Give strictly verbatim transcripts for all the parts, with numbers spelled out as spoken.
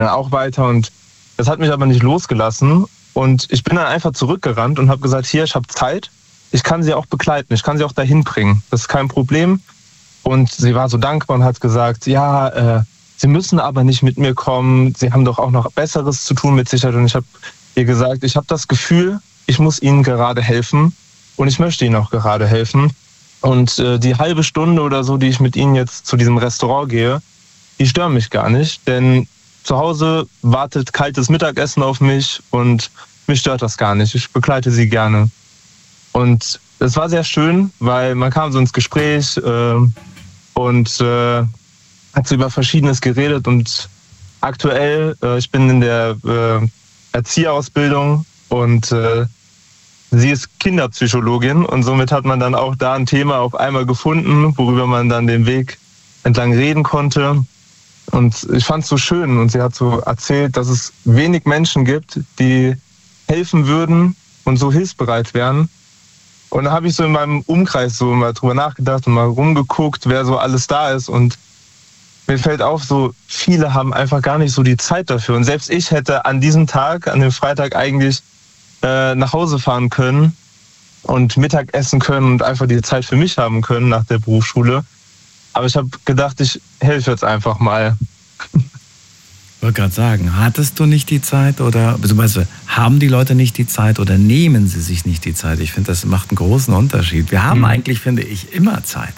dann auch weiter und das hat mich aber nicht losgelassen und ich bin dann einfach zurückgerannt und habe gesagt, hier, ich habe Zeit, ich kann sie auch begleiten, ich kann sie auch dahin bringen, das ist kein Problem. Und sie war so dankbar und hat gesagt, ja, äh, Sie müssen aber nicht mit mir kommen, Sie haben doch auch noch Besseres zu tun mit Sicherheit. Und ich habe ihr gesagt, ich habe das Gefühl, ich muss Ihnen gerade helfen und ich möchte Ihnen auch gerade helfen. Und äh, die halbe Stunde oder so, die ich mit Ihnen jetzt zu diesem Restaurant gehe, die stören mich gar nicht, denn zu Hause wartet kaltes Mittagessen auf mich und mich stört das gar nicht. Ich begleite Sie gerne. Und es war sehr schön, weil man kam so ins Gespräch äh, und äh, hat so über Verschiedenes geredet. Und aktuell, äh, ich bin in der äh, Erzieherausbildung und äh, sie ist Kinderpsychologin und somit hat man dann auch da ein Thema auf einmal gefunden, worüber man dann den Weg entlang reden konnte. Und ich fand es so schön und sie hat so erzählt, dass es wenig Menschen gibt, die helfen würden und so hilfsbereit wären. Und da habe ich so in meinem Umkreis so mal drüber nachgedacht und mal rumgeguckt, wer so alles da ist. Und mir fällt auf, so viele haben einfach gar nicht so die Zeit dafür. Und selbst ich hätte an diesem Tag, an dem Freitag eigentlich äh, nach Hause fahren können und Mittag essen können und einfach die Zeit für mich haben können nach der Berufsschule. Aber ich habe gedacht, ich helfe jetzt einfach mal. Ich wollte gerade sagen, hattest du nicht die Zeit oder beziehungsweise haben die Leute nicht die Zeit oder nehmen sie sich nicht die Zeit? Ich finde, das macht einen großen Unterschied. Wir haben mhm. eigentlich, finde ich, immer Zeit.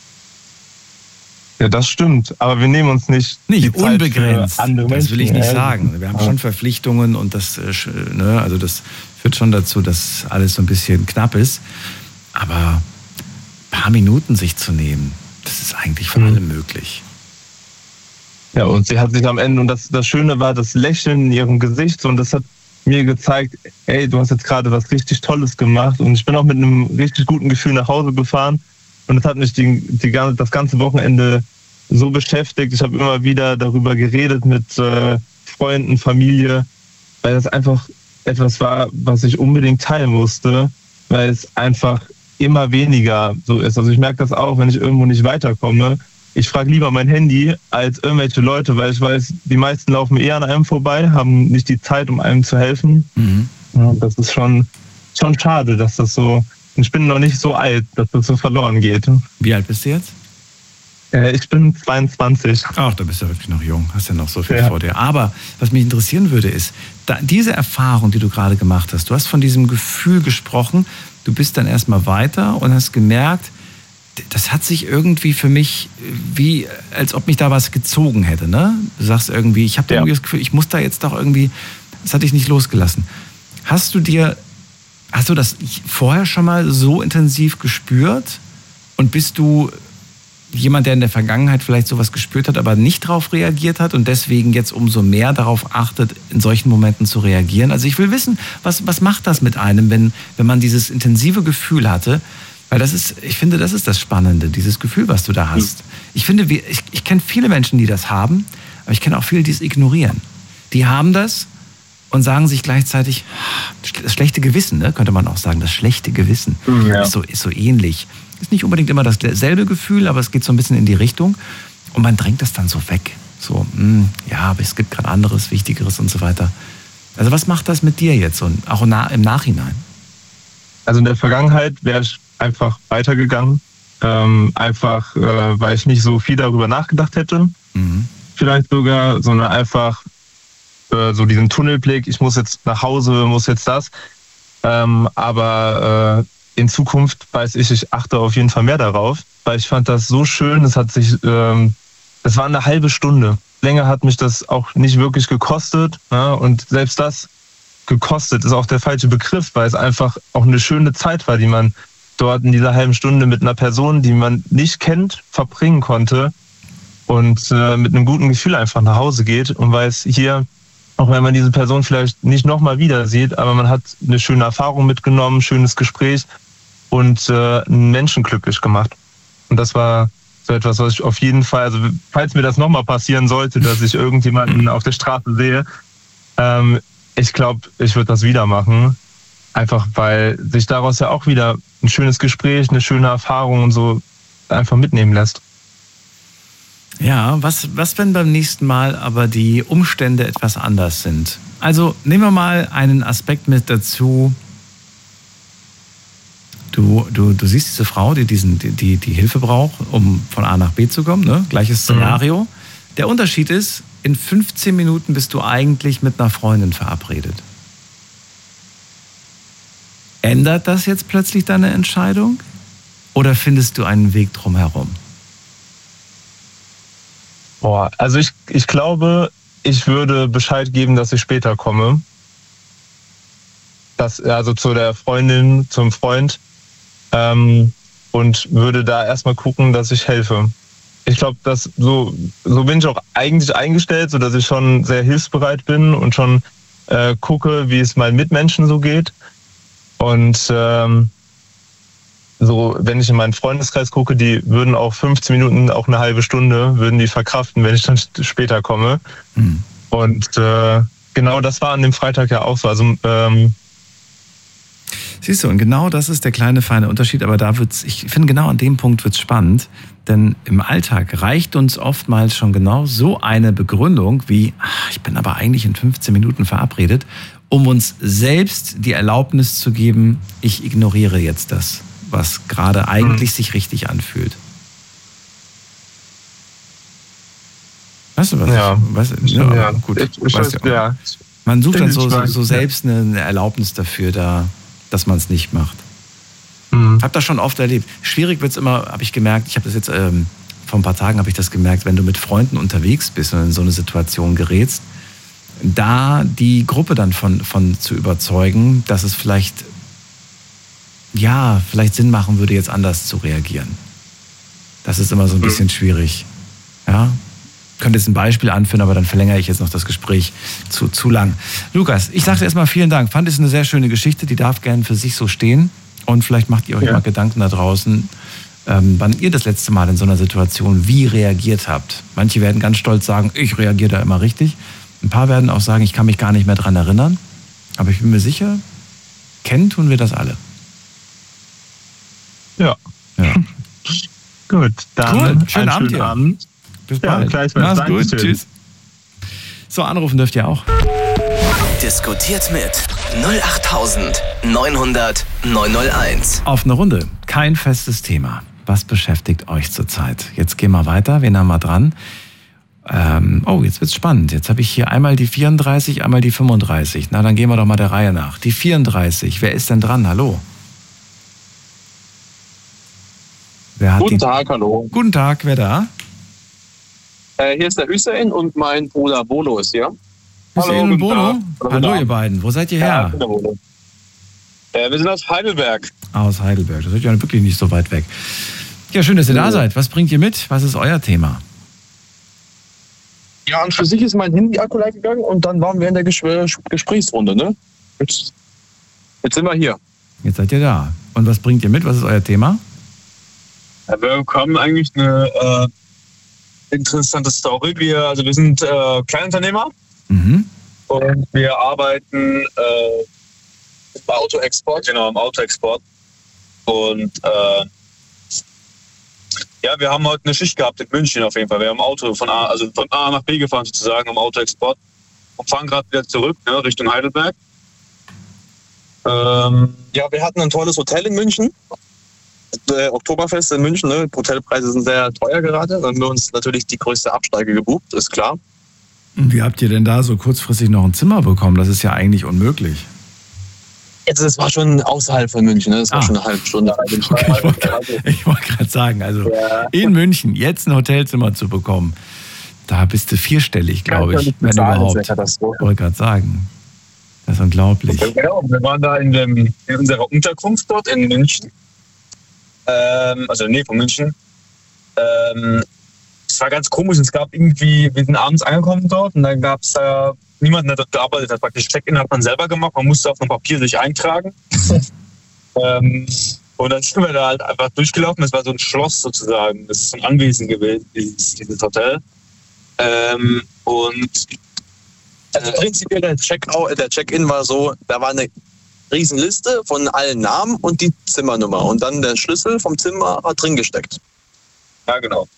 Ja, das stimmt. Aber wir nehmen uns nicht Nicht die Zeit unbegrenzt. Für andere das will ich nicht Menschen. sagen. Wir haben schon Verpflichtungen und das, ne, also das führt schon dazu, dass alles so ein bisschen knapp ist. Aber ein paar Minuten sich zu nehmen, das ist eigentlich für mhm. alle möglich. Ja, und sie hat sich am Ende, und das, das Schöne war das Lächeln in ihrem Gesicht und das hat mir gezeigt, ey, du hast jetzt gerade was richtig Tolles gemacht und ich bin auch mit einem richtig guten Gefühl nach Hause gefahren und das hat mich die, die, das ganze Wochenende so beschäftigt. Ich habe immer wieder darüber geredet mit äh, Freunden, Familie, weil das einfach etwas war, was ich unbedingt teilen musste, weil es einfach immer weniger so ist. Also ich merke das auch, wenn ich irgendwo nicht weiterkomme. Ich frage lieber mein Handy als irgendwelche Leute, weil ich weiß, die meisten laufen eher an einem vorbei, haben nicht die Zeit, um einem zu helfen. Mhm. Ja, das ist schon, schon schade, dass das so, ich bin noch nicht so alt, dass das so verloren geht. Wie alt bist du jetzt? Äh, ich bin zweiundzwanzig. Ach, da bist du wirklich noch jung, hast ja noch so viel ja. vor dir. Aber was mich interessieren würde, ist, da, diese Erfahrung, die du gerade gemacht hast, du hast von diesem Gefühl gesprochen, du bist dann erstmal weiter und hast gemerkt, das hat sich irgendwie für mich wie, als ob mich da was gezogen hätte, ne? Du sagst irgendwie, ich habe da ja. irgendwie das Gefühl, ich muss da jetzt doch irgendwie, das hat dich nicht losgelassen. Hast du dir, hast du das vorher schon mal so intensiv gespürt? Und bist du jemand, der in der Vergangenheit vielleicht sowas gespürt hat, aber nicht darauf reagiert hat und deswegen jetzt umso mehr darauf achtet, in solchen Momenten zu reagieren? Also ich will wissen, was, was macht das mit einem, wenn, wenn man dieses intensive Gefühl hatte? Weil das ist, ich finde, das ist das Spannende, dieses Gefühl, was du da hast. Ich finde, ich, ich kenne viele Menschen, die das haben, aber ich kenne auch viele, die es ignorieren. Die haben das und sagen sich gleichzeitig, das schlechte Gewissen, ne, könnte man auch sagen, das schlechte Gewissen ja. ist, so, ist so ähnlich. Ist nicht unbedingt immer dasselbe Gefühl, aber es geht so ein bisschen in die Richtung und man drängt das dann so weg. So, mh, ja, aber es gibt gerade anderes, Wichtigeres und so weiter. Also was macht das mit dir jetzt und auch im Nachhinein? Also in der Vergangenheit wäre ich einfach weitergegangen, ähm, einfach äh, weil ich nicht so viel darüber nachgedacht hätte. Mhm. Vielleicht sogar, sondern einfach äh, so diesen Tunnelblick, ich muss jetzt nach Hause, muss jetzt das. Ähm, aber äh, in Zukunft weiß ich, ich achte auf jeden Fall mehr darauf, weil ich fand das so schön, es hat sich, ähm, das war eine halbe Stunde. Länger hat mich das auch nicht wirklich gekostet, ja, und selbst das gekostet ist auch der falsche Begriff, weil es einfach auch eine schöne Zeit war, die man dort in dieser halben Stunde mit einer Person, die man nicht kennt, verbringen konnte und äh, mit einem guten Gefühl einfach nach Hause geht und weiß, hier, auch wenn man diese Person vielleicht nicht nochmal wieder sieht, aber man hat eine schöne Erfahrung mitgenommen, ein schönes Gespräch und äh, einen Menschen glücklich gemacht. Und das war so etwas, was ich auf jeden Fall, also falls mir das nochmal passieren sollte, dass ich irgendjemanden auf der Straße sehe, ähm, ich glaube, ich würde das wieder machen. Einfach weil sich daraus ja auch wieder ein schönes Gespräch, eine schöne Erfahrung und so einfach mitnehmen lässt. Ja, was, was, wenn beim nächsten Mal aber die Umstände etwas anders sind? Also nehmen wir mal einen Aspekt mit dazu. Du, du, du siehst diese Frau, die, diesen, die, die Hilfe braucht, um von A nach B zu kommen. Ne? Gleiches Szenario. Mhm. Der Unterschied ist, in fünfzehn Minuten bist du eigentlich mit einer Freundin verabredet. Ändert das jetzt plötzlich deine Entscheidung? Oder findest du einen Weg drumherum? Boah, also ich, ich glaube, ich würde Bescheid geben, dass ich später komme. Das, also zu der Freundin, zum Freund. Ähm, und würde da erstmal gucken, dass ich helfe. Ich glaube, dass so, so bin ich auch eigentlich eingestellt, so dass ich schon sehr hilfsbereit bin und schon äh, gucke, wie es meinen Mitmenschen so geht. Und ähm, so, wenn ich in meinen Freundeskreis gucke, die würden auch fünfzehn Minuten, auch eine halbe Stunde, würden die verkraften, wenn ich dann später komme. Mhm. Und äh, genau das war an dem Freitag ja auch so. Also ähm, siehst du, und genau das ist der kleine, feine Unterschied, aber da wird's, ich finde, genau an dem Punkt wird's spannend, denn im Alltag reicht uns oftmals schon genau so eine Begründung wie, ach, ich bin aber eigentlich in fünfzehn Minuten verabredet, um uns selbst die Erlaubnis zu geben, ich ignoriere jetzt das, was gerade eigentlich hm. sich richtig anfühlt. Weißt du was? Ja, ich, weißt, ja, ja gut. Ich, ich weiß, ja. Ja. Man sucht dann so, so, so selbst eine Erlaubnis dafür, da, dass man es nicht macht. Mhm. Hab das schon oft erlebt. Schwierig wird es immer, habe ich gemerkt, ich habe das jetzt, ähm, vor ein paar Tagen habe ich das gemerkt, wenn du mit Freunden unterwegs bist und in so eine Situation gerätst, da die Gruppe dann von, von zu überzeugen, dass es vielleicht, ja, vielleicht Sinn machen würde, jetzt anders zu reagieren. Das ist immer so ein bisschen mhm. schwierig. Ja, ich könnte jetzt ein Beispiel anführen, aber dann verlängere ich jetzt noch das Gespräch zu, zu lang. Lukas, ich sage erstmal vielen Dank. Fand es eine sehr schöne Geschichte, die darf gerne für sich so stehen. Und vielleicht macht ihr euch ja. mal Gedanken da draußen, ähm, wann ihr das letzte Mal in so einer Situation wie reagiert habt. Manche werden ganz stolz sagen, ich reagiere da immer richtig. Ein paar werden auch sagen, ich kann mich gar nicht mehr dran erinnern. Aber ich bin mir sicher, kennen tun wir das alle. Ja. ja. Gut, dann cool. Schönen, schönen Abend, dir. Abend. Bis bald. Ja, Mach's gut. Tschüss. So, anrufen dürft ihr auch. Diskutiert mit null acht neun null null neun null eins. Auf eine Runde. Kein festes Thema. Was beschäftigt euch zurzeit? Jetzt gehen wir weiter. Wen haben wir dran? Ähm, oh, jetzt wird's spannend. Jetzt habe ich hier einmal die vierunddreißig, einmal die fünfunddreißig. Na, dann gehen wir doch mal der Reihe nach. Die vierunddreißig. Wer ist denn dran? Hallo? Wer hat Guten die... Tag, hallo. Guten Tag, wer da? Äh, hier ist der Hüseyin und mein Bruder Bono ist hier. Hüseyin und Bono? Hallo, ihr beiden. Wo seid ihr her? Ja, äh, wir sind aus Heidelberg. Aus Heidelberg. Das ist ja wirklich nicht so weit weg. Ja, schön, dass ihr da seid. Was bringt ihr mit? Was ist euer Thema? Ja, und für sich ist mein Handy-Akku leer gegangen und dann waren wir in der Ges- Gesprächsrunde, ne? Jetzt, jetzt sind wir hier. Jetzt seid ihr da. Und was bringt ihr mit? Was ist euer Thema? Ja, wir bekommen eigentlich eine äh, interessante Story. Wir, also wir sind äh, Kleinunternehmer mhm. und wir arbeiten äh, im Autoexport, genau, im Autoexport. Und äh, ja, wir haben heute eine Schicht gehabt in München auf jeden Fall. Wir haben ein Auto von A, also von A nach B gefahren sozusagen im Autoexport und fahren gerade wieder zurück, ne, Richtung Heidelberg. Ähm, ja, wir hatten ein tolles Hotel in München. Äh, Oktoberfest in München, ne? Hotelpreise sind sehr teuer gerade. Dann haben wir uns natürlich die größte Absteige gebucht, ist klar. Und wie habt ihr denn da so kurzfristig noch ein Zimmer bekommen? Das ist ja eigentlich unmöglich. Jetzt, das war schon außerhalb von München, ne? Das war ah. schon eine halbe Stunde. Okay, ich wollte wollt gerade sagen, also ja. in München jetzt ein Hotelzimmer zu bekommen, da bist du vierstellig, glaube ich, wenn überhaupt. Ich wollte gerade sagen, das ist unglaublich. Genau, wir waren da in, dem, in unserer Unterkunft dort in München, ähm, also in der Nähe von München. Ähm, es war ganz komisch, es gab irgendwie, wir sind abends angekommen dort und dann gab es da niemanden, der dort gearbeitet hat. Praktisch Check-in hat man selber gemacht, man musste auf einem Papier sich eintragen. ähm, und dann sind wir da halt einfach durchgelaufen. Das war so ein Schloss sozusagen. Das ist ein Anwesen gewesen, dieses, dieses Hotel. Ähm, und also prinzipiell der Check-out, der Check-in war so, da war eine Riesenliste von allen Namen und die Zimmernummer. Und dann der Schlüssel vom Zimmer war drin gesteckt. Ja, genau.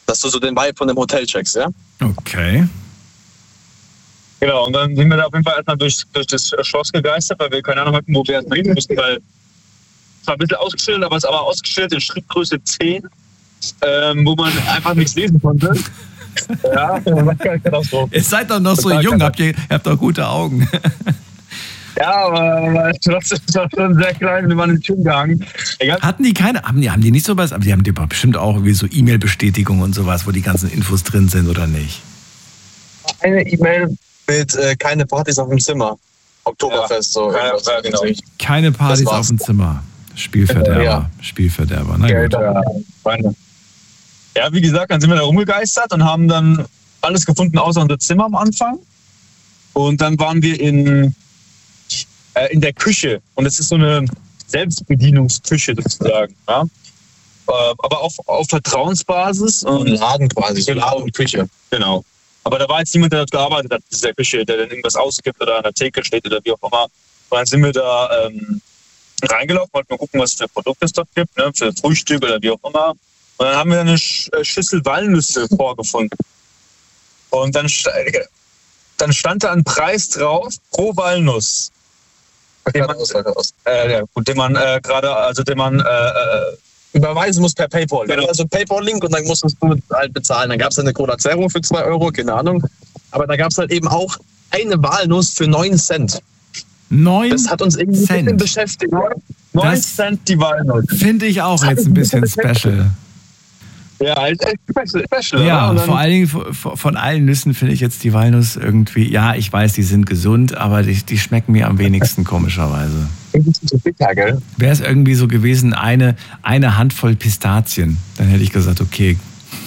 Dass du so den Vibe von dem Hotel checkst, ja? Okay. Genau, und dann sind wir da auf jeden Fall erstmal durch, durch das Schloss gegeistert, weil wir keine Ahnung hatten, wo wir erstmal hin mussten, weil es war ein bisschen ausgeschildert, aber es war ausgeschildert in Schrittgröße zehn, ähm, wo man einfach nichts lesen konnte. Ja, Katastrophe. Ihr seid doch noch so jung, habt ihr, ihr habt doch gute Augen. Ja, aber, aber trotzdem war schon sehr klein, wir waren in den Türen gehangen. Egal. Hatten die keine, haben die, haben die nicht sowas, aber die haben die bestimmt auch irgendwie so E-Mail-Bestätigungen und sowas, wo die ganzen Infos drin sind, oder nicht? Eine E-Mail mit äh, keine Partys auf dem Zimmer. Oktoberfest, so. Ja, ja, genau. Keine Partys auf dem Zimmer. Spielverderber, Ja. Spielverderber. Na gut. Ja, ja, wie gesagt, dann sind wir da rumgegeistert und haben dann alles gefunden außer unser Zimmer am Anfang. Und dann waren wir in, äh, in der Küche. Und es ist so eine Selbstbedienungsküche sozusagen. Ja? Äh, aber auf, auf Vertrauensbasis. Und Ein Laden quasi, so Laden und Küche. Genau. Aber da war jetzt niemand, der dort gearbeitet hat in dieser Küche, der dann irgendwas ausgibt oder an der Theke steht oder wie auch immer. Und dann sind wir da ähm, reingelaufen, wollten mal gucken, was für Produkte es dort gibt, ne, für Frühstück oder wie auch immer. Und dann haben wir eine Sch- Schüssel Walnüsse vorgefunden. Und dann, st- dann stand da ein Preis drauf pro Walnuss. Den man, äh, ja, gut, den man äh, gerade, also den man äh, äh, Überweisen muss per PayPal. Genau. Also PayPal-Link und dann musstest du halt bezahlen. Dann gab es eine Cola Zero für zwei Euro, keine Ahnung. Aber da gab es halt eben auch eine Walnuss für neun Cent. Neun Das hat uns irgendwie ein bisschen Cent. beschäftigt. neun Das- Cent die Walnuss. Finde ich auch jetzt ein bisschen special. Ja, halt echt special. special Ja, oder? Und dann- vor allen Dingen von von allen Nüssen finde ich jetzt die Walnuss irgendwie, ja, ich weiß, die sind gesund, aber die, die schmecken mir am wenigsten komischerweise. ein bisschen zu bitter, gell? Wäre es irgendwie so gewesen, eine, eine Handvoll Pistazien, dann hätte ich gesagt, okay.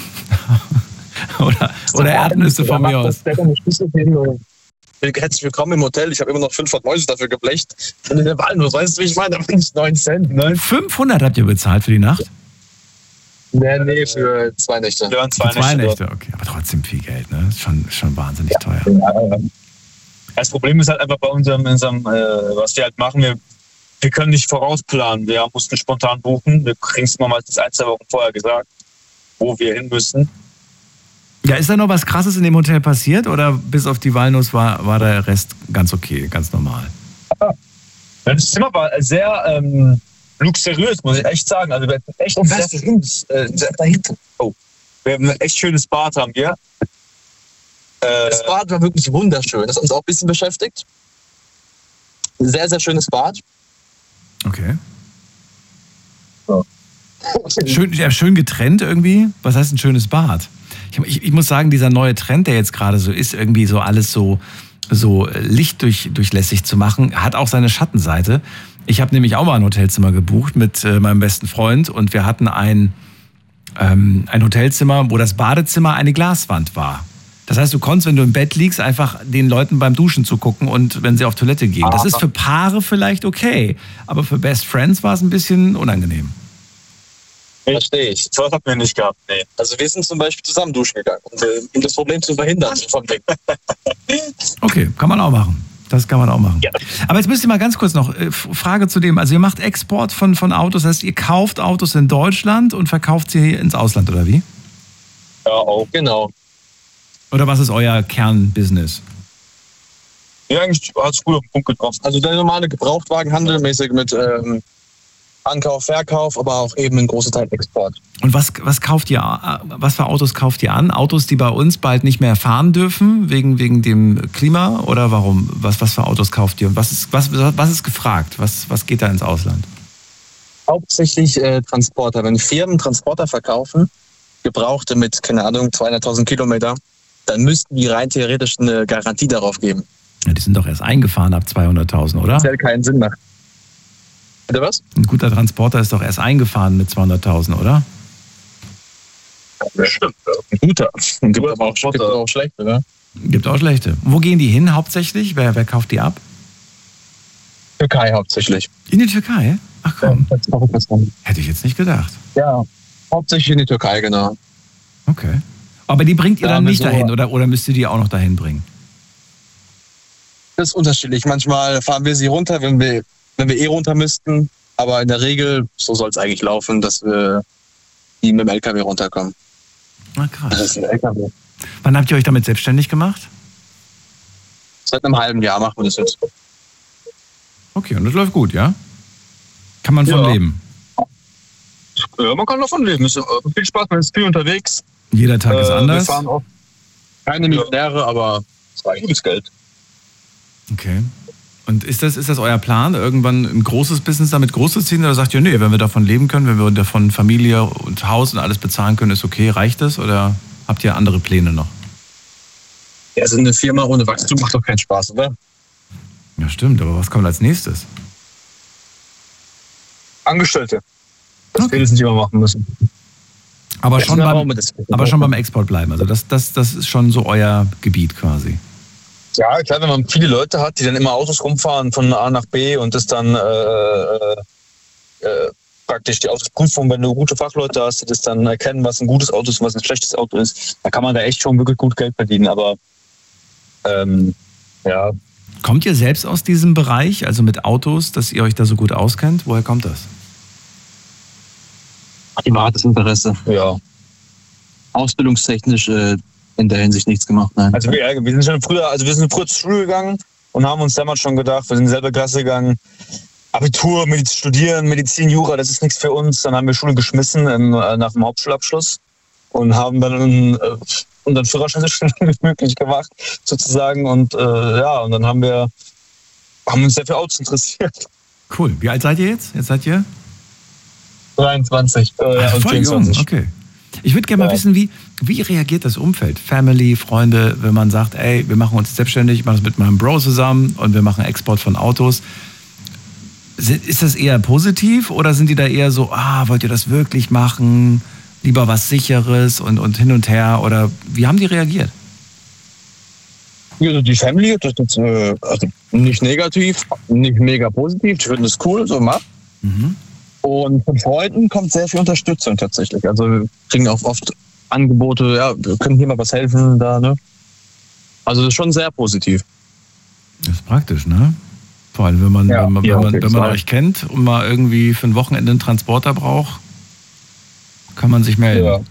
oder oder Erdnüsse von mir aus. Herzlich willkommen im Hotel. Ich habe immer noch fünfhundert Mäuse dafür geblecht. Und in der Walnuss, weißt du, wie ich meine? Da bin ich neun Cent. Ne? fünfhundert habt ihr bezahlt für die Nacht? Nee, nee, für zwei Nächte. Wir waren zwei, Für zwei Nächte Nächte, okay. Aber trotzdem viel Geld, ne? Ist schon, ist schon wahnsinnig teuer. dort. Das Problem ist halt einfach bei unserem, unserem äh, was wir halt machen, wir, wir können nicht vorausplanen. Wir mussten spontan buchen. Wir kriegen es immer meistens ein, zwei Wochen vorher gesagt, wo wir hin müssen. Ja, ist da noch was Krasses in dem Hotel passiert oder bis auf die Walnuss war, war der Rest ganz okay, ganz normal? Das Zimmer war sehr ähm, luxuriös, muss ich echt sagen. Also wir hatten echt Und sehr, was für uns? Äh, da hinten. oh, wir haben ein echt schönes Bad, haben wir. Äh, Das Bad war wirklich wunderschön. Das hat uns auch ein bisschen beschäftigt. Sehr, sehr schönes Bad. Okay. Schön, ja, schön getrennt irgendwie. Was heißt ein schönes Bad? Ich, ich, ich muss sagen, dieser neue Trend, der jetzt gerade so ist, irgendwie so alles so, so lichtdurchlässig zu machen, hat auch seine Schattenseite. Ich habe nämlich auch mal ein Hotelzimmer gebucht mit äh, meinem besten Freund und wir hatten ein, ähm, ein Hotelzimmer, wo das Badezimmer eine Glaswand war. Das heißt, du konntest, wenn du im Bett liegst, einfach den Leuten beim Duschen zugucken und wenn sie auf Toilette gehen. Das ist für Paare vielleicht okay, aber für Best Friends war es ein bisschen unangenehm. Verstehe ich. das hatten wir nicht gehabt, nee. Also wir sind zum Beispiel zusammen duschen gegangen, um, äh, um das Problem zu verhindern. Vom Ding. Okay, kann man auch machen. Das kann man auch machen. Ja. Aber jetzt müsst ihr mal ganz kurz noch, äh, Frage zu dem, also ihr macht Export von, von Autos, das heißt, ihr kauft Autos in Deutschland und verkauft sie ins Ausland, oder wie? Ja, auch. Genau. Oder was ist euer Kernbusiness? Ja, eigentlich hat es gut auf den Punkt getroffen. Also der normale Gebrauchtwagenhandel, mäßig mit ähm, Ankauf, Verkauf, aber auch eben ein großer Teil Export. Und was, was kauft ihr, äh, was für Autos kauft ihr an? Autos, die bei uns bald nicht mehr fahren dürfen, wegen, wegen dem Klima? Oder warum? Was, was für Autos kauft ihr? Und was ist, was, was ist gefragt? Was, was geht da ins Ausland? Hauptsächlich äh, Transporter. Wenn Firmen Transporter verkaufen, Gebrauchte mit, keine Ahnung, zweihunderttausend Kilometer, dann müssten die rein theoretisch eine Garantie darauf geben. Ja, die sind doch erst eingefahren ab zweihunderttausend, oder? Das hätte keinen Sinn macht. Bitte was? Ein guter Transporter ist doch erst eingefahren mit zweihunderttausend, oder? Stimmt. Ein guter. Und gibt Guter aber auch, Transporter. gibt auch schlechte, ne? Gibt auch schlechte. Wo gehen die hin hauptsächlich? Wer, wer kauft die ab? Türkei hauptsächlich. In die Türkei? Ach komm, hätte ich jetzt nicht gedacht. Ja, hauptsächlich in die Türkei, genau. Okay. Aber die bringt ihr Da dann haben wir nicht so- dahin oder, oder müsst ihr die auch noch dahin bringen? Das ist unterschiedlich. Manchmal fahren wir sie runter, wenn wir, wenn wir eh runter müssten. Aber in der Regel, so soll es eigentlich laufen, dass wir die mit dem L K W runterkommen. Na krass. Das ist ein L K W. Wann habt ihr euch damit selbstständig gemacht? Seit einem halben Jahr machen wir das jetzt. Okay, und das läuft gut, ja? Kann man von Ja. leben? Ja, man kann davon leben. Es ist äh, viel Spaß, man ist viel unterwegs. Jeder Tag ist Äh, anders? Wir fahren auch Keine Millionäre, aber es war gutes Geld. Okay. Und ist das, ist das euer Plan, irgendwann ein großes Business damit groß zu ziehen? Oder sagt ihr, nee, wenn wir davon leben können, wenn wir davon Familie und Haus und alles bezahlen können, ist okay, reicht das? Oder habt ihr andere Pläne noch? ja, also eine Firma ohne Wachstum macht doch keinen Spaß, oder? Ja, stimmt, aber was kommt als nächstes? Angestellte. Das Okay. wir das nicht immer machen müssen. Aber Ja, schon, da beim, brauchen wir das. aber schon beim Export bleiben. Also das, das, das ist schon so euer Gebiet quasi. Ja, klar, wenn man viele Leute hat, die dann immer Autos rumfahren von A nach B und das dann äh, äh, äh, praktisch die Autosprüfung, wenn du gute Fachleute hast, die das dann erkennen, was ein gutes Auto ist und was ein schlechtes Auto ist, da kann man da echt schon wirklich gut Geld verdienen. Aber ähm, ja, Kommt ihr selbst aus diesem Bereich, also mit Autos, dass ihr euch da so gut auskennt? Woher kommt das? Privates Interesse. ja. Ausbildungstechnisch äh, in der Hinsicht nichts gemacht, nein. Also wir, wir sind schon früher, also wir sind früher zur Schule gegangen und haben uns damals schon gedacht, wir sind in dieselbe Klasse gegangen. Abitur, Medizin, studieren, Medizin, Jura, das ist nichts für uns. Dann haben wir Schule geschmissen im, äh, nach dem Hauptschulabschluss und haben dann äh, unseren Führerschein so schnell wie möglich gemacht, sozusagen. Und äh, ja, und dann haben wir haben uns sehr für Autos interessiert. Cool. Wie alt seid ihr jetzt? Jetzt seid ihr? dreiundzwanzig äh, Ach, und voll jung. vierundzwanzig. Okay. Ich würde gerne mal Ja. wissen, wie, wie reagiert das Umfeld? Family, Freunde, wenn man sagt, ey, wir machen uns selbstständig, ich mache das mit meinem Bro zusammen und wir machen Export von Autos. Sind- Ist das eher positiv oder sind die da eher so, ah, wollt ihr das wirklich machen? Lieber was Sicheres und, und hin und her? Oder wie haben die reagiert? Ja, also die Family, das ist äh, also nicht negativ, nicht mega positiv. Die finden das cool, so macht. Mhm. Und von Freunden kommt sehr viel Unterstützung tatsächlich. Also wir kriegen auch oft Angebote, ja, wir können hier mal was helfen, da, ne? Also das ist schon sehr positiv. Das ist praktisch, ne? Vor allem, wenn man, Ja, wenn man, ja, wenn auf man, jeden wenn man Fall. euch kennt und mal irgendwie für ein Wochenende einen Transporter braucht, kann man sich melden. Ja.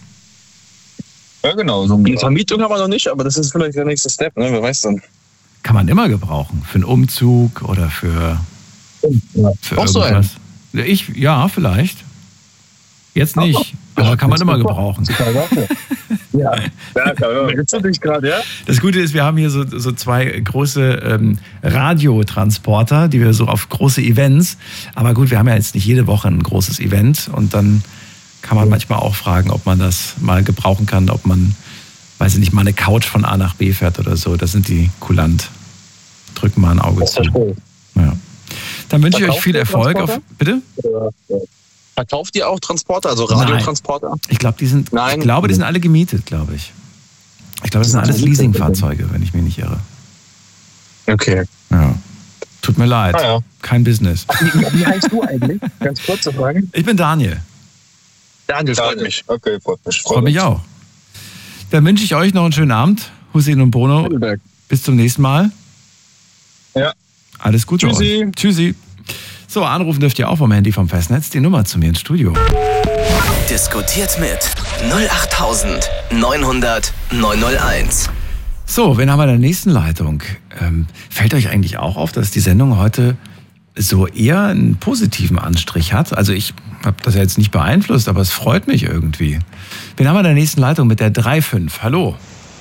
Ja, genau. So Die Vermietung haben wir noch nicht, aber das ist vielleicht der nächste Step, ne? Wer weiß dann. Kann man immer gebrauchen. Für einen Umzug oder für, für Brauchst du irgendwas. Ja, Ich, ja, vielleicht. Jetzt nicht, aber kann man immer gebrauchen. Ja, ja, klar. Jetzt dich gerade, ja? Das Gute ist, wir haben hier so, so zwei große ähm, Radiotransporter, die wir so auf große Events, aber gut, wir haben ja jetzt nicht jede Woche ein großes Event und dann kann man manchmal auch fragen, ob man das mal gebrauchen kann, ob man, weiß ich nicht, mal eine Couch von A nach B fährt oder so. Das sind die kulant. Drücken mal ein Auge zu. Ja. Dann wünsche ich euch Verkauft viel ihr Erfolg. Auf, Transporter? bitte? Verkauft ihr auch Transporter, also Radiotransporter? Ich glaube, die sind, Nein. ich glaube, die sind alle gemietet, glaube ich. Ich glaube, das sind alles Leasingfahrzeuge, wenn ich mich nicht irre. Okay. Ja. Tut mir leid. Ah, ja. Kein Business. Wie, wie heißt du eigentlich? Ganz kurz zu fragen. Ich bin Daniel. Daniel, freut mich. Okay, freut mich. Freut mich auch. Dann wünsche ich euch noch einen schönen Abend. Hussein und Bono. Heidelberg. Bis zum nächsten Mal. Ja. Alles Gute Tschüssi. euch. Tschüssi. So, anrufen dürft ihr auch vom Handy vom Festnetz. Die Nummer zu mir ins Studio. Diskutiert mit null acht neun null null neun null eins. So, wen haben wir in der nächsten Leitung? Ähm, fällt euch eigentlich auch auf, dass die Sendung heute so eher einen positiven Anstrich hat? Also ich habe das ja jetzt nicht beeinflusst, aber es freut mich irgendwie. Wen haben wir in der nächsten Leitung mit der drei fünf? Hallo.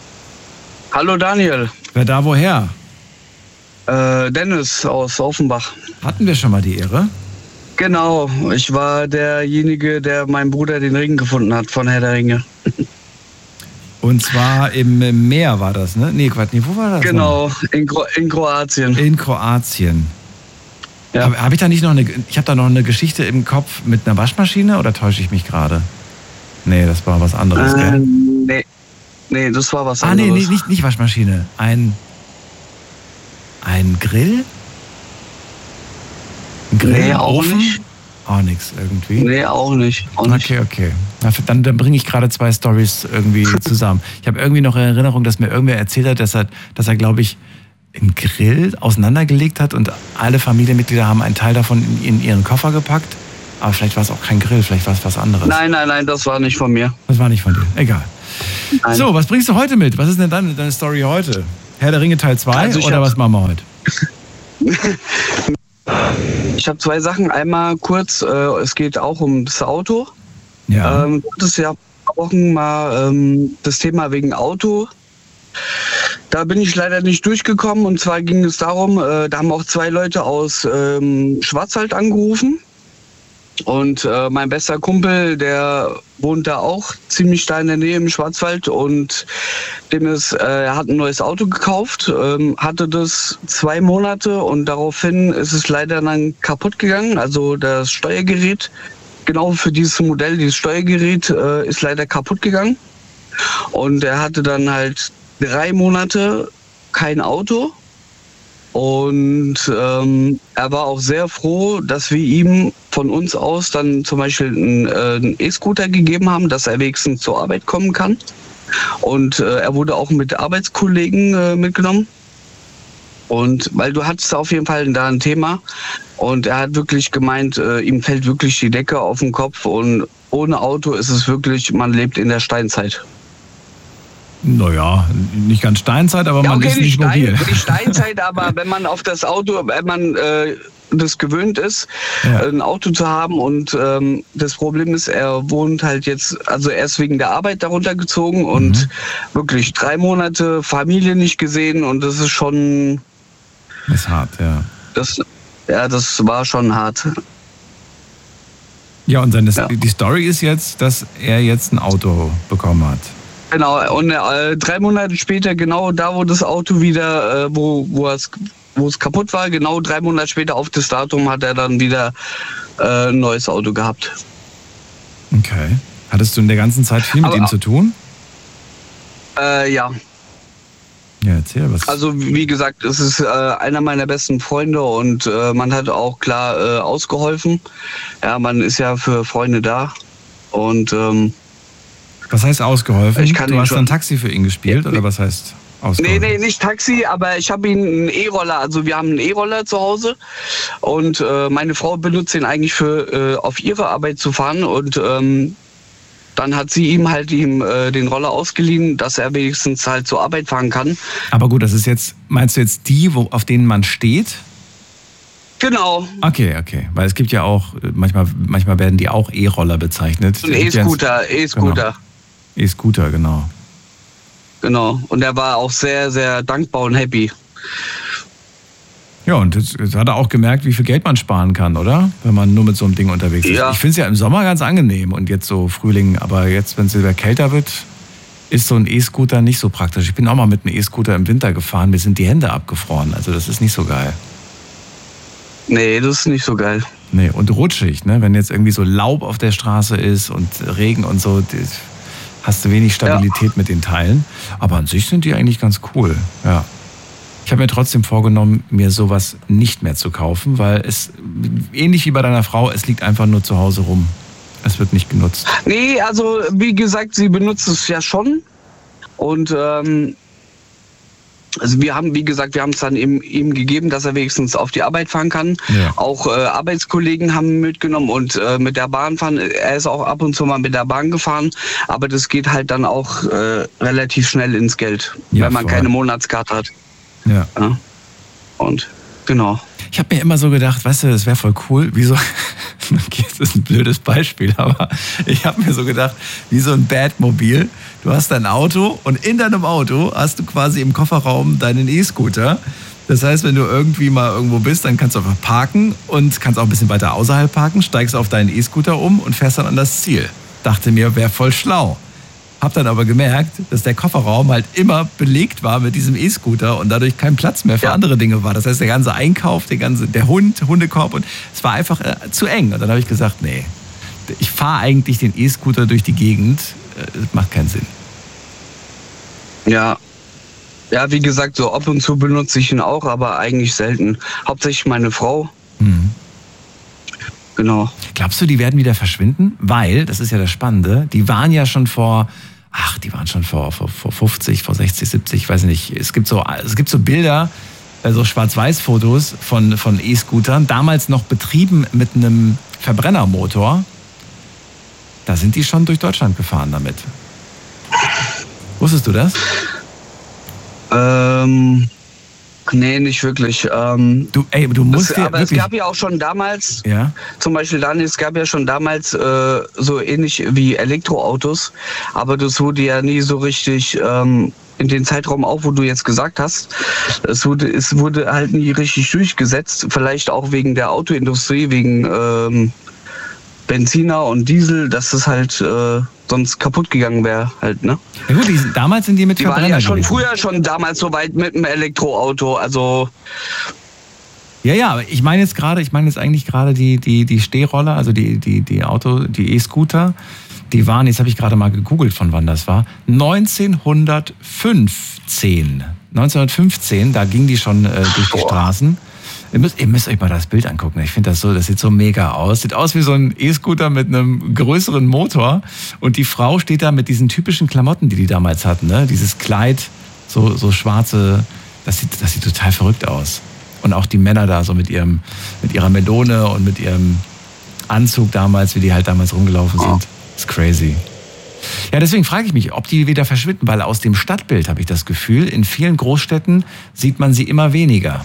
Hallo Daniel, Wer da woher? äh, Dennis aus Offenbach. Hatten wir schon mal die Ehre? Genau, ich war derjenige, der meinem Bruder den Ring gefunden hat von Herr der Ringe. Und zwar im Meer war das, ne? Nee, Quatsch, nee, wo war das? Genau, in, Kro in Kroatien. In Kroatien. Ja. Habe hab ich da nicht noch eine, ich habe da noch eine Geschichte im Kopf mit einer Waschmaschine oder täusche ich mich gerade? Nee, das war was anderes, gell? Ähm, nee, nee, das war was Ah, nee, anderes. nee, nicht, nicht Waschmaschine. Ein, ein Grill? Ein Grill? Nee, auch Ofen? nicht. Auch nichts irgendwie. Nee, auch nicht. Auch nicht. Okay, okay. Na, Dann, dann bringe ich gerade zwei Storys irgendwie zusammen. Ich habe irgendwie noch in Erinnerung, dass mir irgendwer erzählt hat, dass er, dass er glaube ich, einen Grill auseinandergelegt hat und alle Familienmitglieder haben einen Teil davon in, in ihren Koffer gepackt. Aber vielleicht war es auch kein Grill, vielleicht war es was anderes. Nein, nein, nein, das war nicht von mir. Das war nicht von dir. Egal. Nein. So, was bringst du heute mit? Was ist denn dann deine Story heute? Herr der Ringe Teil zwei Also ich oder hab- was machen wir heute? Ich habe zwei Sachen. Einmal kurz, äh, es geht auch ums Auto. Ja. Ähm, das ist ja Wochen mal ähm, das Thema wegen Auto. Da bin ich leider nicht durchgekommen. Und zwar ging es darum, äh, da haben auch zwei Leute aus ähm, Schwarzwald angerufen. Und äh, mein bester Kumpel, der wohnt da auch ziemlich da in der Nähe im Schwarzwald. Und dem ist, äh, er hat ein neues Auto gekauft, ähm, hatte das zwei Monate und daraufhin ist es leider dann kaputt gegangen. Also das Steuergerät, genau für dieses Modell, dieses Steuergerät äh, ist leider kaputt gegangen. Und er hatte dann halt drei Monate kein Auto. Und ähm, er war auch sehr froh, dass wir ihm von uns aus dann zum Beispiel einen, äh, einen E-Scooter gegeben haben, dass er wenigstens zur Arbeit kommen kann. Und äh, er wurde auch mit Arbeitskollegen äh, mitgenommen. Und weil du hattest auf jeden Fall da ein Thema. Und er hat wirklich gemeint, äh, ihm fällt wirklich die Decke auf den Kopf. Und ohne Auto ist es wirklich, man lebt in der Steinzeit. Naja, nicht ganz Steinzeit, aber Ja, man okay, ist nicht, nicht Stein, mobil. nicht Steinzeit, aber wenn man auf das Auto, wenn man äh, das gewöhnt ist, Ja. ein Auto zu haben und ähm, das Problem ist, er wohnt halt jetzt, also er ist wegen der Arbeit darunter gezogen und Mhm. wirklich drei Monate Familie nicht gesehen und das ist schon, Ist hart, ja. das, ja, das war schon hart. Ja, und seine, Ja. die Story ist jetzt, dass er jetzt ein Auto bekommen hat. Genau, und äh, drei Monate später, genau da, wo das Auto wieder, äh, wo, wo, es, wo es kaputt war, genau drei Monate später auf das Datum hat er dann wieder äh, ein neues Auto gehabt. Okay. Hattest du in der ganzen Zeit viel mit Aber- ihm zu tun? Äh, ja, Ja, erzähl was. also wie gesagt, es ist äh, einer meiner besten Freunde und äh, man hat auch klar äh, ausgeholfen. Ja, man ist ja für Freunde da und ähm, was heißt ausgeholfen? Ich kann du ihn hast schon- ein Taxi für ihn gespielt oder was heißt nee, ausgeholfen? nee, nicht Taxi, aber ich habe ihn einen E-Roller, also wir haben einen E-Roller zu Hause und äh, meine Frau benutzt ihn eigentlich für äh, auf ihre Arbeit zu fahren und ähm, dann hat sie ihm halt ihm äh, den Roller ausgeliehen, dass er wenigstens halt zur Arbeit fahren kann. Aber gut, das ist jetzt, meinst du jetzt die, wo, auf denen man steht? Genau, Okay, okay. Weil es gibt ja auch, manchmal, manchmal werden die auch E-Roller bezeichnet. ein Es gibt ja ein- E-Scooter, E-Scooter. E-Scooter, genau. Genau. Und er war auch sehr, sehr dankbar und happy. Ja, und jetzt, jetzt hat er auch gemerkt, wie viel Geld man sparen kann, oder? Wenn man nur mit so einem Ding unterwegs ist. Ja. Ich finde es ja im Sommer ganz angenehm und jetzt so Frühling, aber jetzt, wenn es wieder kälter wird, ist so ein E-Scooter nicht so praktisch. Ich bin auch mal mit einem E-Scooter im Winter gefahren, mir sind die Hände abgefroren. Also das ist nicht so geil. Nee, das ist nicht so geil. Nee, und rutschig, ne? Wenn jetzt irgendwie so Laub auf der Straße ist und Regen und so, das, hast du wenig Stabilität mit den Teilen. Aber an sich sind die eigentlich ganz cool, ja. Ich habe mir trotzdem vorgenommen, mir sowas nicht mehr zu kaufen, weil es, ähnlich wie bei deiner Frau, es liegt einfach nur zu Hause rum. Es wird nicht genutzt. Nee, also wie gesagt, sie benutzt es ja schon. Und ähm, also wir haben, wie gesagt, wir haben es dann ihm, ihm gegeben, dass er wenigstens auf die Arbeit fahren kann. Ja. Auch äh, Arbeitskollegen haben mitgenommen und äh, mit der Bahn fahren. Er ist auch ab und zu mal mit der Bahn gefahren, aber das geht halt dann auch äh, relativ schnell ins Geld, Ja, wenn man voll. keine Monatskarte hat. Ja. Ja. Und genau. Ich habe mir immer so gedacht, weißt du, das wäre voll cool. Wieso? Okay, das ist ein blödes Beispiel, aber ich habe mir so gedacht, wie so ein Batmobil. Du hast dein Auto und in deinem Auto hast du quasi im Kofferraum deinen E-Scooter. Das heißt, wenn du irgendwie mal irgendwo bist, dann kannst du einfach parken und kannst auch ein bisschen weiter außerhalb parken, steigst auf deinen E-Scooter um und fährst dann an das Ziel. Dachte mir, wäre voll schlau. Hab dann aber gemerkt, dass der Kofferraum halt immer belegt war mit diesem E-Scooter und dadurch kein Platz mehr für Ja. andere Dinge war. Das heißt, der ganze Einkauf, der ganze, der Hund, Hundekorb und es war einfach äh, zu eng. Und dann habe ich gesagt, nee, ich fahre eigentlich den E-Scooter durch die Gegend. Äh, das macht keinen Sinn. Ja. Ja, wie gesagt, so ab und zu benutze ich ihn auch, aber eigentlich selten. Hauptsächlich meine Frau. Mhm. Genau. Glaubst du, die werden wieder verschwinden? Weil, das ist ja das Spannende, die waren ja schon vor, ach, die waren schon vor, vor, vor fünfzig, vor sechzig, siebzig, ich weiß nicht. Es gibt so, es gibt so Bilder, so Schwarz-Weiß-Fotos von, von E-Scootern, damals noch betrieben mit einem Verbrennermotor. Da sind die schon durch Deutschland gefahren damit. Wusstest du das? Ähm, nee, nicht wirklich. Ähm, du, ey, du musst es, dir aber wirklich... es gab ja auch schon damals, ja? zum Beispiel dann, es gab ja schon damals äh, so ähnlich wie Elektroautos, aber das wurde ja nie so richtig ähm, in den Zeitraum auch, wo du jetzt gesagt hast, es wurde, es wurde halt nie richtig durchgesetzt, vielleicht auch wegen der Autoindustrie, wegen ähm, Benziner und Diesel, dass es halt äh, sonst kaputt gegangen wäre halt, ne? Ja gut, die, damals sind die mit Die waren Verbrenner ja schon gewesen. früher schon damals so weit mit dem Elektroauto, also... Ja, ja, aber ich meine jetzt gerade, ich meine jetzt eigentlich gerade die, die, die Stehroller, also die, die, die Auto, die E-Scooter, die waren, jetzt habe ich gerade mal gegoogelt, von wann das war, neunzehnhundertfünfzehn. neunzehnhundertfünfzehn, da ging die schon äh, durch die Straßen. Ihr müsst, ihr müsst euch mal das Bild angucken. Ich finde das so, das sieht so mega aus. Sieht aus wie so ein E-Scooter mit einem größeren Motor. Und die Frau steht da mit diesen typischen Klamotten, die die damals hatten, ne? Dieses Kleid, so, so schwarze, das sieht, das sieht total verrückt aus. Und auch die Männer da so mit ihrem, mit ihrer Melone und mit ihrem Anzug damals, wie die halt damals rumgelaufen sind. Das ist crazy. Ja, deswegen frage ich mich, ob die wieder verschwinden, weil aus dem Stadtbild habe ich das Gefühl, in vielen Großstädten sieht man sie immer weniger.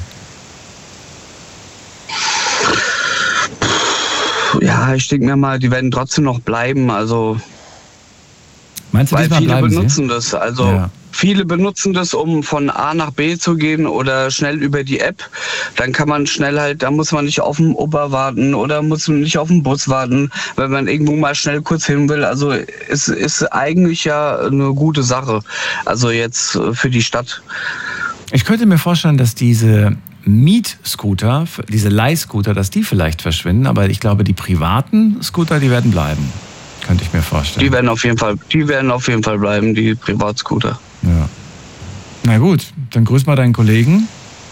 Ja, ich denke mir mal, die werden trotzdem noch bleiben, also... Meinst du, weil viele bleiben benutzen sie? das, also... Ja. Viele benutzen das, um von A nach B zu gehen oder schnell über die App. Dann kann man schnell halt, da muss man nicht auf den Uber warten oder muss man nicht auf den Bus warten, wenn man irgendwo mal schnell kurz hin will. Also es ist eigentlich ja eine gute Sache. Also jetzt für die Stadt. Ich könnte mir vorstellen, dass diese Mietscooter, diese Leihscooter, dass die vielleicht verschwinden, aber ich glaube, die privaten Scooter, die werden bleiben. Könnte ich mir vorstellen. Die werden auf jeden Fall, die werden auf jeden Fall bleiben, die Privatscooter. Ja. Na gut, dann grüß mal deinen Kollegen.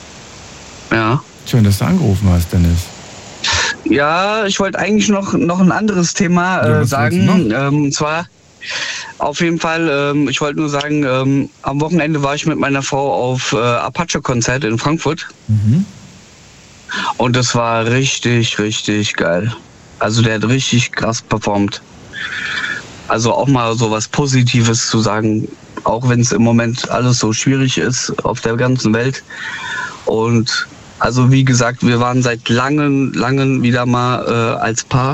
Ja. Schön, dass du angerufen hast, Dennis. Ja, ich wollte eigentlich noch, noch ein anderes Thema äh, ja, sagen. Ähm, und zwar auf jeden Fall, ähm, ich wollte nur sagen, ähm, am Wochenende war ich mit meiner Frau auf äh, Apache-Konzert in Frankfurt. Mhm. Und das war richtig, richtig geil. Also der hat richtig krass performt. Also auch mal so was Positives zu sagen, auch wenn es im Moment alles so schwierig ist auf der ganzen Welt. Und also wie gesagt, wir waren seit langen, langen wieder mal äh, als Paar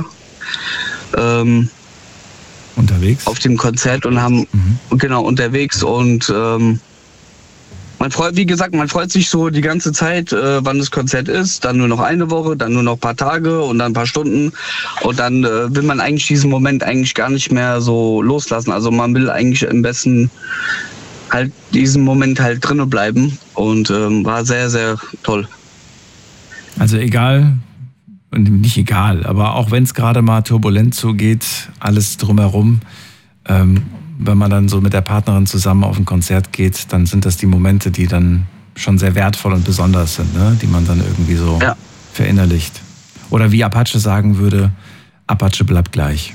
ähm, unterwegs auf dem Konzert und haben mhm. genau unterwegs und ähm, man freut, wie gesagt, man freut sich so die ganze Zeit, äh, wann das Konzert ist, dann nur noch eine Woche, dann nur noch ein paar Tage und dann ein paar Stunden und dann äh, will man eigentlich diesen Moment eigentlich gar nicht mehr so loslassen. Also man will eigentlich am besten halt diesen Moment halt drinnen bleiben und ähm, war sehr, sehr toll. Also egal, nicht egal, aber auch wenn es gerade mal turbulent zugeht, alles drumherum, ähm, wenn man dann so mit der Partnerin zusammen auf ein Konzert geht, dann sind das die Momente, die dann schon sehr wertvoll und besonders sind, ne? Die man dann irgendwie so ja. verinnerlicht. Oder wie Apache sagen würde, Apache bleibt gleich.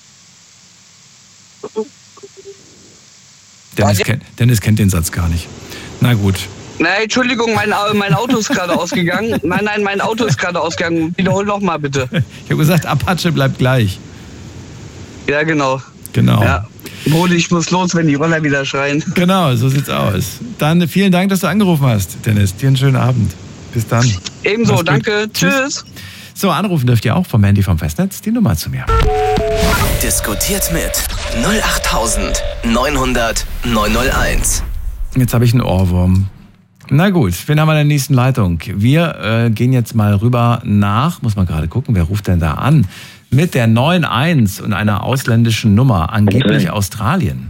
Dennis, kennt, Dennis kennt den Satz gar nicht. Na gut. Nein, Entschuldigung, mein, mein Auto ist gerade ausgegangen. Nein, nein, mein Auto ist gerade ausgegangen. Wiederhol noch mal bitte. Ich habe gesagt, Apache bleibt gleich. Ja, genau. Genau. Ja. Brody, ich muss los, wenn die Roller wieder schreien. Genau, so sieht's aus. Dann vielen Dank, dass du angerufen hast, Dennis. Dir einen schönen Abend. Bis dann. Ebenso, danke. Tschüss. So, anrufen dürft ihr auch vom Handy vom Festnetz. Die Nummer zu mir. Diskutiert mit null acht neun hundert neun null eins. Jetzt habe ich einen Ohrwurm. Na gut, wen haben wir in der nächsten Leitung? Wir äh, gehen jetzt mal rüber nach, muss man gerade gucken, wer ruft denn da an? Mit der neun eins und einer ausländischen Nummer, angeblich Australien.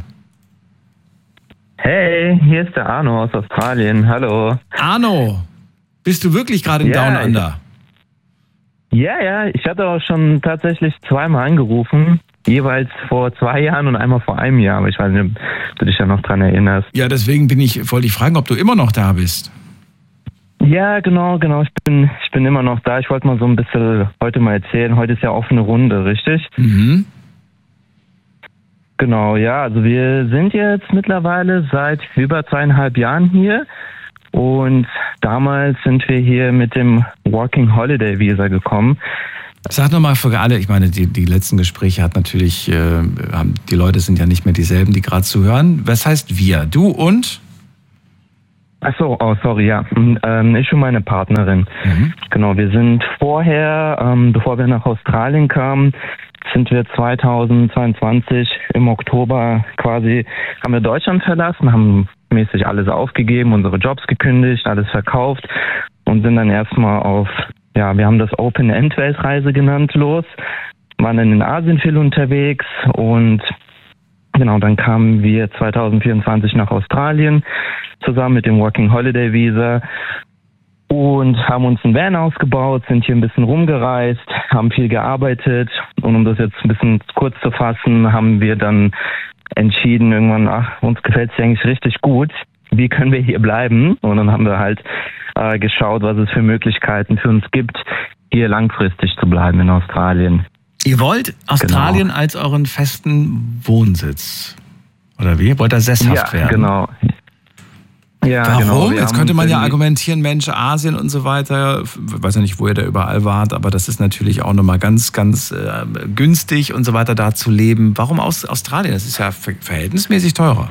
Hey, hier ist der Arno aus Australien. Hallo. Arno, bist du wirklich gerade in ja, Down Under? Ich, ja, ja, ich hatte auch schon tatsächlich zweimal angerufen. Jeweils vor zwei Jahren und einmal vor einem Jahr. Aber ich weiß nicht, ob du dich ja noch dran erinnerst. Ja, deswegen bin ich, wollte ich fragen, ob du immer noch da bist. Ja, genau, genau. Ich bin, ich bin immer noch da. Ich wollte mal so ein bisschen heute mal erzählen. Heute ist ja offene Runde, richtig? Mhm. Genau, ja. Also wir sind jetzt mittlerweile seit über zweieinhalb Jahren hier. Und damals sind wir hier mit dem Working Holiday Visa gekommen. Sag nochmal für alle, ich meine, die, die letzten Gespräche hat natürlich, äh, haben, die Leute sind ja nicht mehr dieselben, die gerade zuhören. Was heißt wir? Du und? Ach so, oh, sorry, ja. Ähm, ich und meine Partnerin. Mhm. Genau, wir sind vorher, ähm, bevor wir nach Australien kamen, sind wir zweitausendzweiundzwanzig im Oktober quasi, haben wir Deutschland verlassen, haben mäßig alles aufgegeben, unsere Jobs gekündigt, alles verkauft und sind dann erstmal auf, ja, wir haben das Open-End-Weltreise genannt, los, waren dann in Asien viel unterwegs und genau, dann kamen wir zweitausendvierundzwanzig nach Australien zusammen mit dem Working Holiday Visa und haben uns ein Van ausgebaut, sind hier ein bisschen rumgereist, haben viel gearbeitet und um das jetzt ein bisschen kurz zu fassen, haben wir dann entschieden irgendwann, ach, uns gefällt es eigentlich richtig gut, wie können wir hier bleiben? Und dann haben wir halt äh, geschaut, was es für Möglichkeiten für uns gibt, hier langfristig zu bleiben in Australien. Ihr wollt Australien Genau. als euren festen Wohnsitz, oder wie? Wollt ihr sesshaft ja, werden? Genau. Ja, Warum? genau. Wir Jetzt haben könnte man ja irgendwie- argumentieren, Mensch, Asien und so weiter, ich weiß ja nicht, wo ihr da überall wart, aber das ist natürlich auch nochmal ganz, ganz äh, günstig und so weiter da zu leben. Warum aus Australien? Das ist ja ver- verhältnismäßig teurer.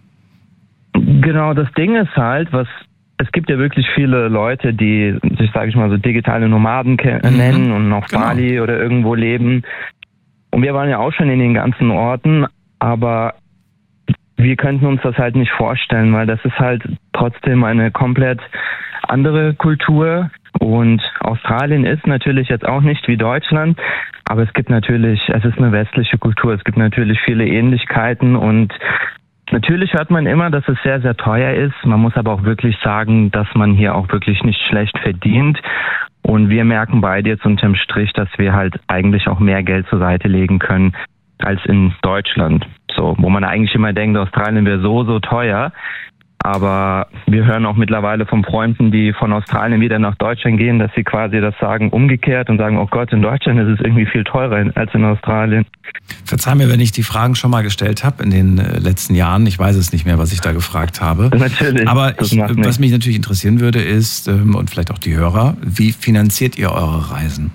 Genau, das Ding ist halt, was es gibt ja wirklich viele Leute, die sich, sage ich mal, so digitale Nomaden ke- Mhm. nennen und auf Genau. Bali oder irgendwo leben. Und wir waren ja auch schon in den ganzen Orten, aber wir könnten uns das halt nicht vorstellen, weil das ist halt trotzdem eine komplett andere Kultur. Und Australien ist natürlich jetzt auch nicht wie Deutschland, aber es gibt natürlich, es ist eine westliche Kultur, es gibt natürlich viele Ähnlichkeiten und natürlich hört man immer, dass es sehr, sehr teuer ist. Man muss aber auch wirklich sagen, dass man hier auch wirklich nicht schlecht verdient. Und wir merken beide jetzt unterm Strich, dass wir halt eigentlich auch mehr Geld zur Seite legen können als in Deutschland. So, wo man eigentlich immer denkt, Australien wäre so, so teuer. Aber wir hören auch mittlerweile von Freunden, die von Australien wieder nach Deutschland gehen, dass sie quasi das sagen umgekehrt und sagen, oh Gott, in Deutschland ist es irgendwie viel teurer als in Australien. Verzeih mir, wenn ich die Fragen schon mal gestellt habe in den äh, letzten Jahren. Ich weiß es nicht mehr, was ich da gefragt habe. Natürlich. Aber das ich, macht was nichts. mich natürlich interessieren würde, ist, ähm, und vielleicht auch die Hörer, wie finanziert ihr eure Reisen?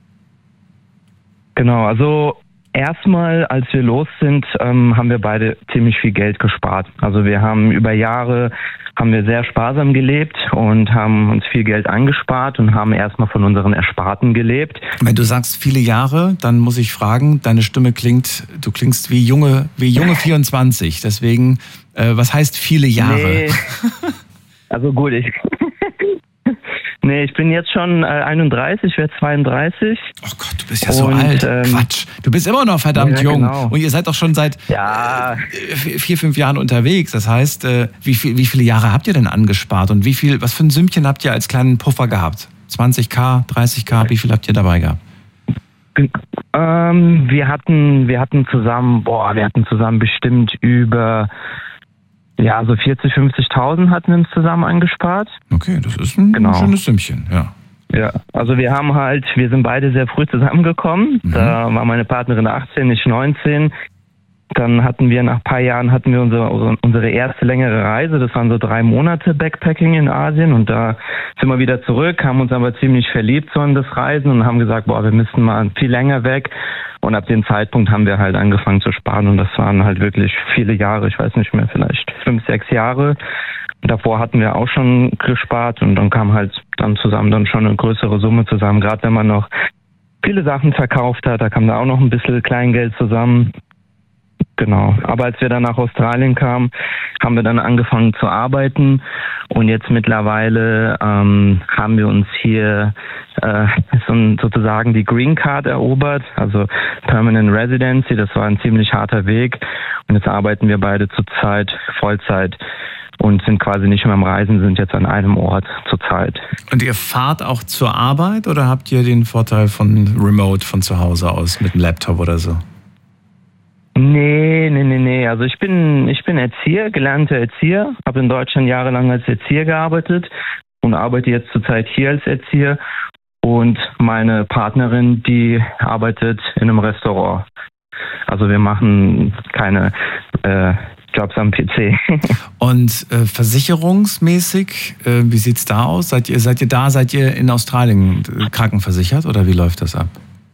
Genau, also erstmal, als wir los sind, ähm, haben wir beide ziemlich viel Geld gespart. Also wir haben über Jahre, haben wir sehr sparsam gelebt und haben uns viel Geld angespart und haben erstmal von unseren Ersparten gelebt. Wenn du sagst viele Jahre, dann muss ich fragen, deine Stimme klingt, du klingst wie junge, wie junge vierundzwanzig. Deswegen, äh, was heißt viele Jahre? Nee. Also gut, ich... Nee, ich bin jetzt schon äh, einunddreißig, werde zweiunddreißig. Oh Gott, du bist ja so Und, alt. ähm, Quatsch. Du bist immer noch verdammt ja, jung. genau. Und ihr seid doch schon seit Ja. äh, vier, fünf Jahren unterwegs. Das heißt, äh, wie, viel, wie viele Jahre habt ihr denn angespart? Und wie viel, was für ein Sümmchen habt ihr als kleinen Puffer gehabt? zwanzigtausend, dreißigtausend, wie viel habt ihr dabei gehabt? Ähm, wir hatten, wir hatten zusammen, boah, wir hatten zusammen bestimmt über, ja, so vierzig, fünfzigtausend hatten wir uns zusammen angespart. Okay, das ist ein Genau. schönes Sümmchen, ja. Ja, also wir haben halt, wir sind beide sehr früh zusammengekommen. Mhm. Da war meine Partnerin achtzehn, ich neunzehn. Dann hatten wir nach ein paar Jahren hatten wir unsere, unsere erste längere Reise. Das waren so drei Monate Backpacking in Asien und da sind wir wieder zurück, haben uns aber ziemlich verliebt so in das Reisen und haben gesagt, boah, wir müssen mal viel länger weg. Und ab dem Zeitpunkt haben wir halt angefangen zu sparen und das waren halt wirklich viele Jahre, ich weiß nicht mehr, vielleicht fünf, sechs Jahre. Davor hatten wir auch schon gespart und dann kam halt dann zusammen dann schon eine größere Summe zusammen. Gerade wenn man noch viele Sachen verkauft hat, da kam da auch noch ein bisschen Kleingeld zusammen. Genau. Aber als wir dann nach Australien kamen, haben wir dann angefangen zu arbeiten und jetzt mittlerweile ähm, haben wir uns hier äh, so, sozusagen die Green Card erobert, also Permanent Residency. Das war ein ziemlich harter Weg und jetzt arbeiten wir beide zurzeit Vollzeit und sind quasi nicht mehr am Reisen, sind jetzt an einem Ort zurzeit. Und ihr fahrt auch zur Arbeit oder habt ihr den Vorteil von Remote von zu Hause aus mit einem Laptop oder so? Nee, nee, nee, nee. Also ich bin, ich bin Erzieher, gelernter Erzieher, habe in Deutschland jahrelang als Erzieher gearbeitet und arbeite jetzt zurzeit hier als Erzieher. Und meine Partnerin, die arbeitet in einem Restaurant. Also wir machen keine äh, Jobs am P C. Und äh, versicherungsmäßig, äh, wie sieht's da aus? Seid ihr, seid ihr da, seid ihr in Australien äh, krankenversichert oder wie läuft das ab?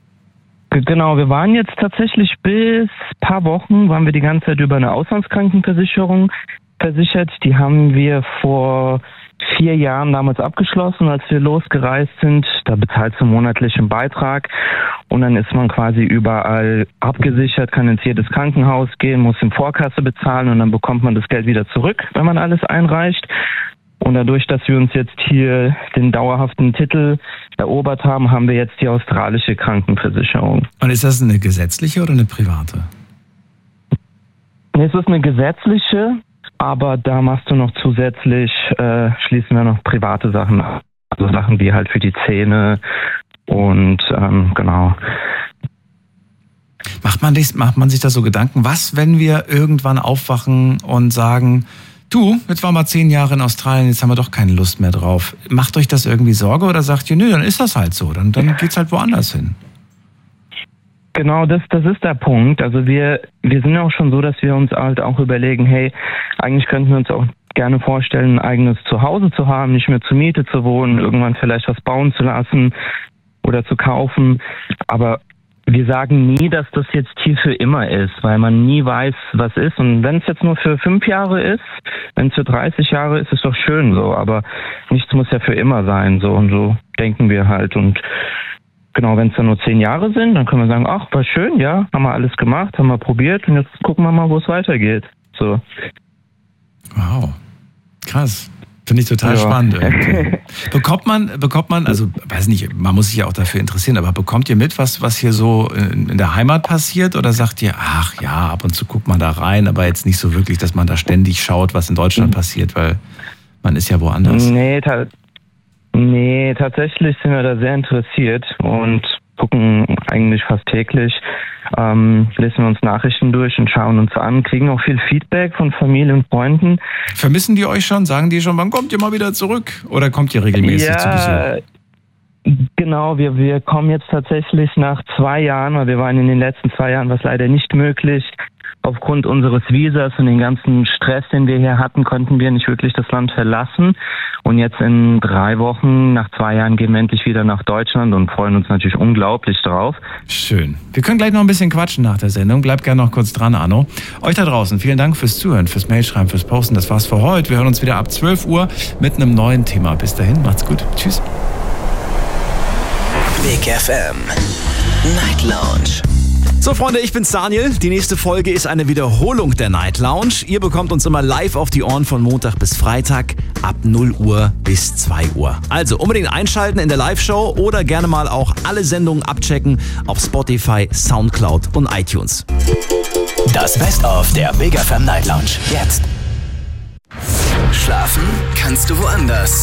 Genau, wir waren jetzt tatsächlich bis paar Wochen, waren wir die ganze Zeit über eine Auslandskrankenversicherung versichert. Die haben wir vor vier Jahren damals abgeschlossen, als wir losgereist sind. Da bezahlst du monatlich einen Beitrag und dann ist man quasi überall abgesichert, kann ins jedes Krankenhaus gehen, muss in Vorkasse bezahlen und dann bekommt man das Geld wieder zurück, wenn man alles einreicht. Und dadurch, dass wir uns jetzt hier den dauerhaften Titel erobert haben, haben wir jetzt die australische Krankenversicherung. Und ist das eine gesetzliche oder eine private? Es ist eine gesetzliche, aber da machst du noch zusätzlich, äh, schließen wir noch private Sachen ab. Also Sachen wie halt für die Zähne und ähm, genau. Macht man, das, macht man sich da so Gedanken, was, wenn wir irgendwann aufwachen und sagen, du, jetzt waren wir zehn Jahre in Australien, jetzt haben wir doch keine Lust mehr drauf. Macht euch das irgendwie Sorge oder sagt ihr, nö, dann ist das halt so, dann, dann geht's halt woanders hin? Genau, das, das ist der Punkt. Also wir, wir sind ja auch schon so, dass wir uns halt auch überlegen, hey, eigentlich könnten wir uns auch gerne vorstellen, ein eigenes Zuhause zu haben, nicht mehr zur Miete zu wohnen, irgendwann vielleicht was bauen zu lassen oder zu kaufen. Aber wir sagen nie, dass das jetzt hier für immer ist, weil man nie weiß, was ist. Und wenn es jetzt nur für fünf Jahre ist, wenn es für dreißig Jahre ist, ist doch schön so. Aber nichts muss ja für immer sein, so und so denken wir halt. Und genau, wenn es dann nur zehn Jahre sind, dann können wir sagen, ach, war schön, ja, haben wir alles gemacht, haben wir probiert und jetzt gucken wir mal, wo es weitergeht. So. Wow, krass. Finde ich total ja. spannend irgendwie. Bekommt man, bekommt man, also weiß nicht, man muss sich ja auch dafür interessieren, aber bekommt ihr mit, was, was hier so in, in der Heimat passiert? Oder sagt ihr, ach ja, ab und zu guckt man da rein, aber jetzt nicht so wirklich, dass man da ständig schaut, was in Deutschland mhm. passiert, weil man ist ja woanders. Nee, ta- nee, tatsächlich sind wir da sehr interessiert und gucken eigentlich fast täglich, ähm, lesen wir uns Nachrichten durch und schauen uns an, kriegen auch viel Feedback von Familie und Freunden. Vermissen die euch schon? Sagen die schon, wann kommt ihr mal wieder zurück? Oder kommt ihr regelmäßig ja, zu Besuch? Genau, wir, wir kommen jetzt tatsächlich nach zwei Jahren, weil wir waren in den letzten zwei Jahren, was leider nicht möglich. Aufgrund unseres Visas und den ganzen Stress, den wir hier hatten, konnten wir nicht wirklich das Land verlassen. Und jetzt in drei Wochen, nach zwei Jahren, gehen wir endlich wieder nach Deutschland und freuen uns natürlich unglaublich drauf. Schön. Wir können gleich noch ein bisschen quatschen nach der Sendung. Bleibt gerne noch kurz dran, Arno. Euch da draußen, vielen Dank fürs Zuhören, fürs Mailschreiben, fürs Posten. Das war's für heute. Wir hören uns wieder ab zwölf Uhr mit einem neuen Thema. Bis dahin, macht's gut. Tschüss. Big F M Night Lounge. So Freunde, ich bin's Daniel. Die nächste Folge ist eine Wiederholung der Night Lounge. Ihr bekommt uns immer live auf die Ohren von Montag bis Freitag ab null Uhr bis zwei Uhr. Also unbedingt einschalten in der Live-Show oder gerne mal auch alle Sendungen abchecken auf Spotify, Soundcloud und iTunes. Das Best-of der Big F M Night Lounge. Jetzt. Schlafen kannst du woanders.